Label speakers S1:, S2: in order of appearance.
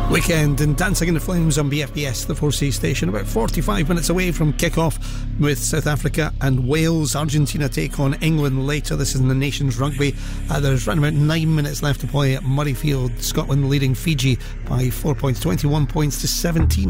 S1: Weekend and Dancing in the Flames on BFBS, the 4C station. About 45 minutes away from kick-off with South Africa and Wales. Argentina take on England later. This is in the Nations Rugby. There's around about 9 minutes left to play at Murrayfield. Scotland leading Fiji by 4 points, 21 points to 17.